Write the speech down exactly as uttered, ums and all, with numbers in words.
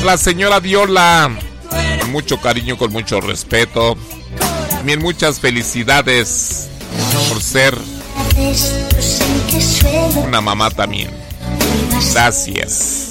La señora Diola, con mucho cariño, con mucho respeto. También muchas felicidades por ser una mamá también. Gracias.